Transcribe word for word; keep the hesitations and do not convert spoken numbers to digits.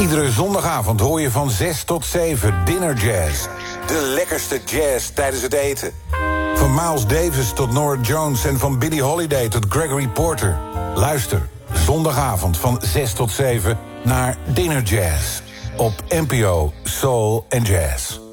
Iedere zondagavond hoor je van zes tot zeven Dinner Jazz. De lekkerste jazz tijdens het eten. Van Miles Davis tot Norah Jones en van Billie Holiday tot Gregory Porter. Luister zondagavond van zes tot zeven naar Dinner Jazz. Op N P O Soul and Jazz.